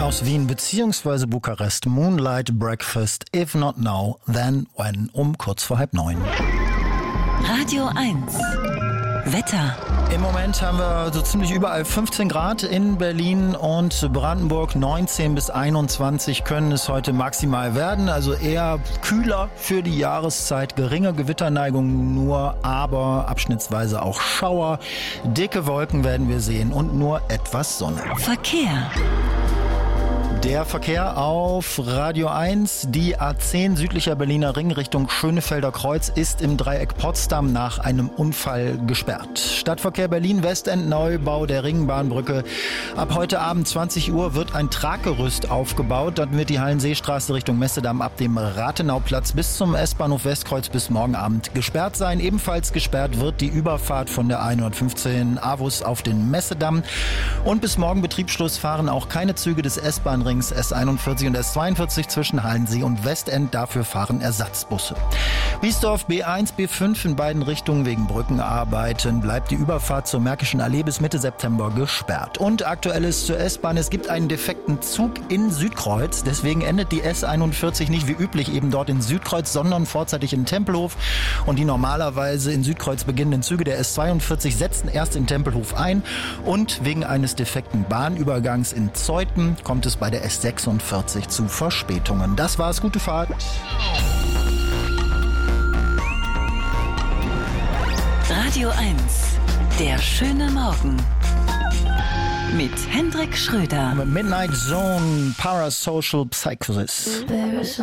Aus Wien bzw. Bukarest. Moonlight Breakfast, if not now, then when, um kurz vor 8:30. Radio 1. Wetter. Im Moment haben wir so ziemlich überall 15 Grad in Berlin und Brandenburg. 19 bis 21 können es heute maximal werden. Also eher kühler für die Jahreszeit. Geringe Gewitterneigung nur, aber abschnittsweise auch Schauer. Dicke Wolken werden wir sehen und nur etwas Sonne. Verkehr. Der Verkehr auf Radio 1, die A10 südlicher Berliner Ring Richtung Schönefelder Kreuz ist im Dreieck Potsdam nach einem Unfall gesperrt. Stadtverkehr Berlin Westend, Neubau der Ringbahnbrücke. Ab heute Abend 20 Uhr wird ein Traggerüst aufgebaut. Dann wird die Hallenseestraße Richtung Messedamm ab dem Rathenauplatz bis zum S-Bahnhof Westkreuz bis morgen Abend gesperrt sein. Ebenfalls gesperrt wird die Überfahrt von der 115 Avus auf den Messedamm. Und bis morgen Betriebsschluss fahren auch keine Züge des S-Bahn-Rings S41 und S42 zwischen Hallensee und Westend. Dafür fahren Ersatzbusse. Biesdorf B1, B5 in beiden Richtungen wegen Brückenarbeiten bleibt die Überfahrt zur Märkischen Allee bis Mitte September gesperrt. Und aktuelles zur S-Bahn. Es gibt einen defekten Zug in Südkreuz. Deswegen endet die S41 nicht wie üblich eben dort in Südkreuz, sondern vorzeitig in Tempelhof. Und die normalerweise in Südkreuz beginnenden Züge der S42 setzen erst in Tempelhof ein. Und wegen eines defekten Bahnübergangs in Zeuthen kommt es bei der S46 zu Verspätungen. Das war's, gute Fahrt. Radio 1, der schöne Morgen. Mit Hendrik Schröder. Midnight Zone, Parasocial Psychosis. There is